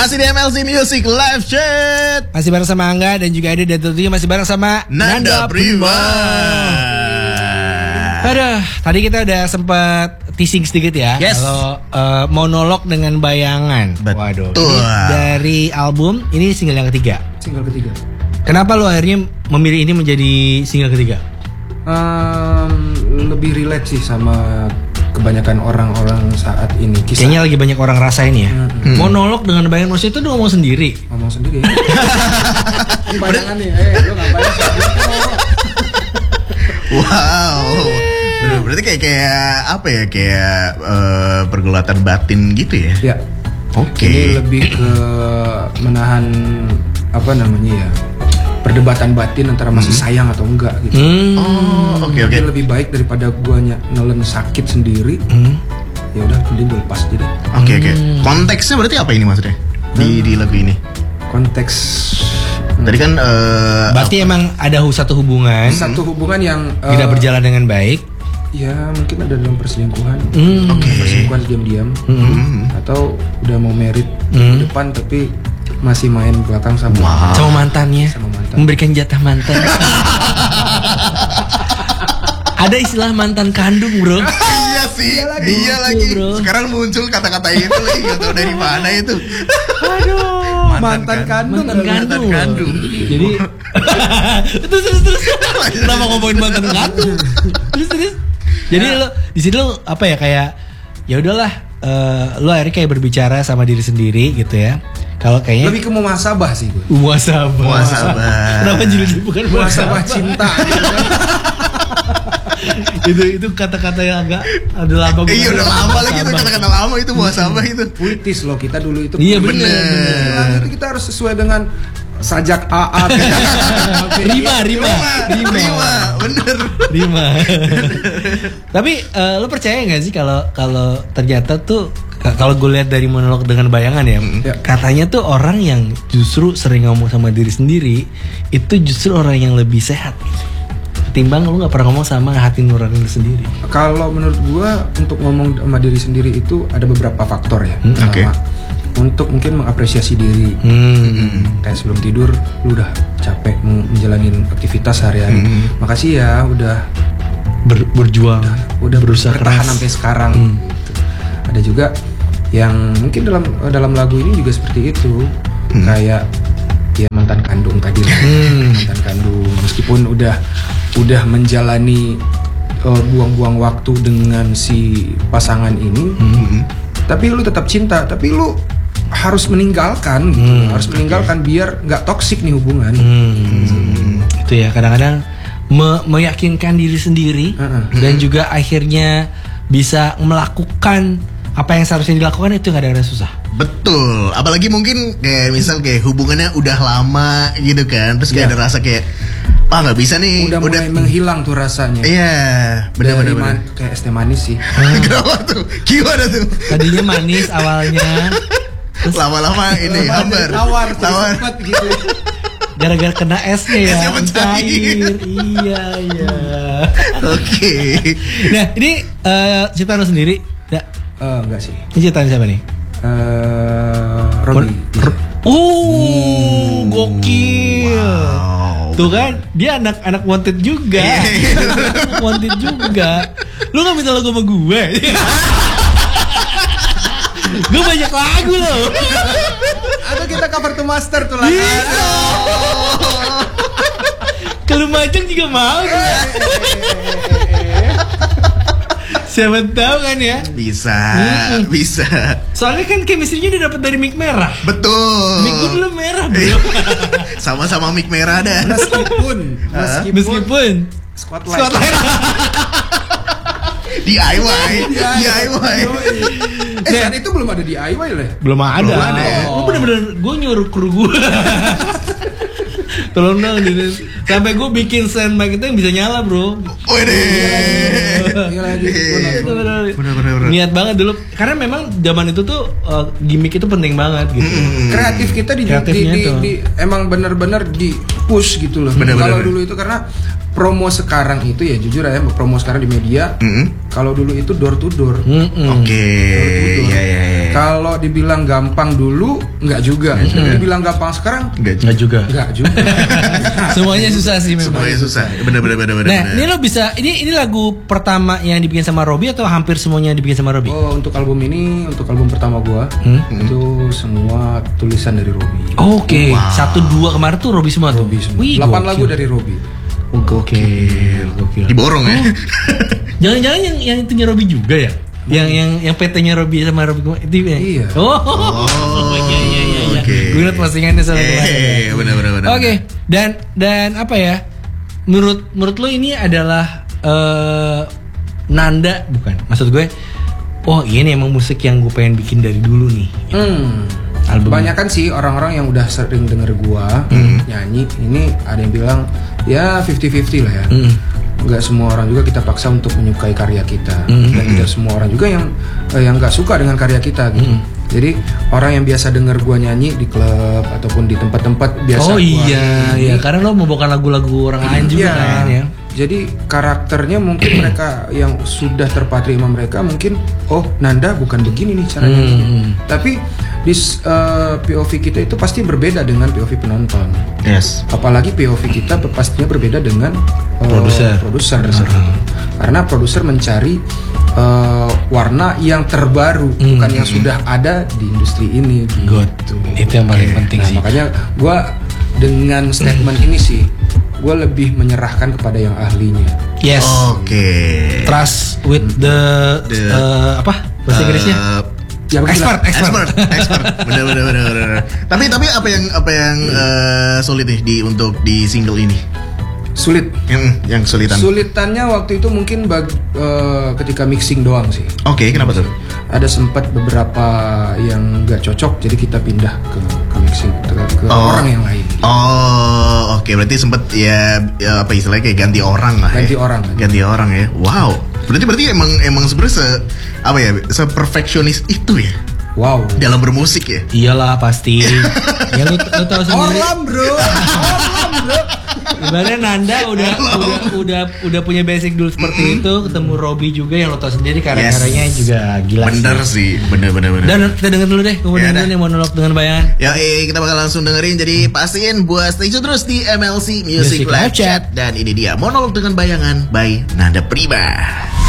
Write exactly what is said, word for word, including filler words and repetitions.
Masih di M L C Music Live Chat. Masih bareng sama Angga dan juga ada dan tentunya masih bareng sama Nanda, Nanda Prima. Aduh, tadi kita udah sempat teasing sedikit ya. Yes. Kalau uh, monolog dengan bayangan. Betul. Waduh. Ini dari album, ini single yang ketiga. Single ketiga. Kenapa lo akhirnya memilih ini menjadi single ketiga? Um, lebih relate sih sama kebanyakan orang-orang saat ini. Kisah. Kayaknya lagi banyak orang rasain ya. Hmm. Monolog dengan bayangan, maksudnya itu udah ngomong sendiri. Ngomong sendiri. Ini bayangan nih, eh lo ngapain? Wow. Berarti kayak kayak apa ya? Kayak uh, pergulatan batin gitu ya? Ya. Oke. Okay. Ini lebih ke menahan apa namanya ya? Perdebatan batin antara masih hmm. sayang atau enggak gitu. Hmm. Oh, oke okay, oke. Okay. Lebih baik daripada gua nelen sakit sendiri. Hmm. Ya udah, mending gue lepas aja deh. Oke okay, oke. Okay. Konteksnya berarti apa ini maksudnya? Di hmm. di lagu ini. Konteks tadi kan uh, berarti uh, emang ada satu hubungan. Satu hubungan yang uh, tidak berjalan dengan baik. Ya, mungkin ada dalam perselingkuhan. Hmm. Oke. Okay. Perselingkuhan diam-diam. Hmm. Atau udah mau merit hmm. depan tapi masih main belakang sama wow. sama mantannya, sama mantan. Memberikan jatah mantan. Ada istilah mantan kandung, bro. Iya sih, iya lagi, iya lagi. Bro. Sekarang muncul kata-kata itu lagi, nggak tahu dari mana itu. Aduh, mantan, mantan kandung, mantan kandung. Mantan kandung. Jadi, terus terus terus. Kenapa ngomongin mantan kandung? Terus terus. Jadi ya. Lo di sini lo apa ya kayak, ya udahlah, uh, lo akhirnya kayak berbicara sama diri sendiri gitu ya. Kalau kayaknya lebih ke muhasabah sih gue. Muhasabah. Muhasabah. Kenapa jadi bukan muhasabah cinta? itu itu kata-kata yang agak ada lama gue. Iya udah lama lagi itu kata-kata lama itu muhasabah itu. Puitis loh kita dulu itu. Iya benar. Itu kita harus sesuai dengan sajak A A. Rima, Rima, Rima, bener. Rima. Tapi uh, lo percaya nggak sih kalau kalau ternyata tuh kalau gue lihat dari monolog dengan bayangan ya, ya, katanya tuh orang yang justru sering ngomong sama diri sendiri itu justru orang yang lebih sehat. Ketimbang lu nggak pernah ngomong sama hati nurani lu sendiri. Kalau menurut gue untuk ngomong sama diri sendiri itu ada beberapa faktor ya. Hmm, Pertama, okay. untuk mungkin mengapresiasi diri. Hmm. Kayak sebelum tidur, lu udah capek menjalani aktivitas sehari-hari. Hmm. Makasih ya, udah Ber, berjuang, udah berusaha bertahan keras sampai sekarang. Hmm. Gitu. Ada juga yang mungkin dalam dalam lagu ini juga seperti itu, hmm. kayak ya mantan kandung tadi lah, hmm. mantan kandung meskipun udah udah menjalani uh, buang-buang waktu dengan si pasangan ini, hmm. tapi lu tetap cinta, tapi lu harus meninggalkan, gitu. hmm. harus meninggalkan okay. biar nggak toksik nih hubungan. Hmm. Hmm. Itu ya kadang-kadang me- meyakinkan diri sendiri uh-uh. dan juga akhirnya bisa melakukan apa yang seharusnya dilakukan itu nggak ada susah. Betul, apalagi mungkin kayak misal kayak hubungannya udah lama gitu kan, terus kayak yeah. ada rasa kayak ah nggak bisa nih, udah, udah mulai menghilang tuh rasanya. Iya, benar-benar man- kayak es teh manis sih. Kenapa tuh? Gimana tuh? Tadinya manis awalnya, terus lama-lama ini hambar, tawar, tawar gitu. Gara-gara kena esnya ya, esnya mencair. Iya iya. Oke. Nah ini uh, ciptaan lo sendiri? Ya. Uh, enggak sih. Ini ciptaan siapa nih? Uh, Robi. Oh, hmm. gokil. Wow. Tuh kan, dia anak-anak wanted juga. Wanted juga. Lu gak minta lagu sama gue? Gue banyak lagu loh. Atau kita cover to master tuh lagu. Kalau Majang juga mau. Siapa tahu kan ya? Bisa, hmm. bisa. Soalnya kan chemistry-nya udah dapet dari mic merah. Betul. Mic gue dulu merah bro. Sama-sama mic merah dah. Meskipun, meskipun, meskipun Spotlight. Spotlight. D I Y, D I Y. Eh saat itu belum ada D I Y lah. Belum ada. Belum ada ya? Gue bener-bener gue nyuruh kru gue. Tolong dong, sampai gue bikin stand mic itu yang bisa nyala bro. Oh ini. Bener-bener. Niat banget dulu, karena memang zaman itu tuh uh, gimmick itu penting banget gitu. Mm. Kreatif kita di, di, di, di emang bener-bener di push gitu loh. Kalau dulu itu karena promo sekarang itu ya jujur ya promo sekarang di media. Mm-hmm. Kalau dulu itu door to door. Mm-mm. Oke. Iya iya iya. Kalau dibilang gampang dulu nggak juga. Mm-hmm. Dibilang gampang sekarang Nggak juga. nggak juga. Semuanya susah sih memang. Semuanya susah. Bener bener bener bener. Nah, ini lo bisa ini ini lagu pertama yang dibikin sama Robby atau hampir semuanya yang dibikin sama Robby? Oh, untuk album ini, untuk album pertama gua, Hmm? itu semua tulisan dari Robby. Oke, Wow. satu dua kemarin tuh Robby semua tuh. Robby semua. Wih, delapan gokil. lagu dari Robby. Gokil, gokil. Diborong ya. Jangan-jangan yang yang itunya Robby juga ya? Yang yang yang P T-nya Robby sama Robby kemarin itu ya? Iya. Oh, Oh, iya iya iya. iya. oke. Gue liat postingannya soalnya kemarin. Eh, bener bener bener. Oke, dan dan apa ya? Menurut menurut lo ini adalah eh, nanda bukan? Maksud gue, oh ini emang musik yang gue pengen bikin dari dulu nih. Hmm. Album. Banyak kan sih orang-orang yang udah sering denger gua nyanyi, ini ada yang bilang ya fifty fifty lah ya. Mm. Nggak semua orang juga kita paksa untuk menyukai karya kita, Mm. dan tidak semua orang juga yang eh, yang nggak suka dengan karya kita gitu. Mm. Jadi orang yang biasa denger gua nyanyi di klub ataupun di tempat-tempat biasa Oh gua iya, nyanyi, iya karena lo membawakan lagu-lagu orang lain juga Iya. kan ya. Jadi karakternya mungkin mereka yang sudah terpatri sama mereka mungkin oh Nanda bukan begini nih cara nyanyinya. Hmm. Tapi di uh, P O V kita itu pasti berbeda dengan P O V penonton. Yes. Apalagi P O V kita pastinya berbeda dengan uh, Produser. produser. Karena produser mencari uh, warna yang terbaru, Hmm. bukan yang sudah ada di industri ini. Good. Gitu. Itu yang paling penting Nah, sih. makanya gue dengan statement ini sih, gue lebih menyerahkan kepada yang ahlinya. Yes. Oke. Trust with the, The- uh, apa bahasa Inggrisnya? Eh, Ya, expert, expert. expert, expert. Bener bener bener bener. Tapi tapi apa yang apa yang eh, sulit nih di untuk di single ini? Sulit. Yang yang kesulitan. Sulitannya waktu itu mungkin bag, eh, ketika mixing doang sih. Oke, kenapa tuh? Ada sempat beberapa yang nggak cocok, jadi kita pindah ke, ke mixing ke, ke Oh. orang yang lain. Oh, oke berarti sempet ya, ya apa istilahnya kayak ganti orang lah. Ganti ya. orang. Ganti orang ya. Wow. Berarti berarti emang emang sebenarnya se apa ya se perfeksionis itu ya Wow. dalam bermusik ya. Iyalah pasti. Ya lu, lu tahu sendiri. Orlam bro. Orlam bro. Ibaratnya Nanda udah udah udah udah punya basic dulu seperti itu, ketemu Robby juga yang lo tau sendiri karya-karyanya Yes. juga gila Bener sih. sih, bener bener bener. Dan kita denger dulu deh, kemudian Ya, dulu dah. nih monolog dengan bayangan. Ya, eh, kita bakal langsung dengerin. Jadi pastiin buat stay tune terus di M L C Music Music Live Live Chat. Chat. Dan ini dia monolog dengan bayangan by Nanda Prima.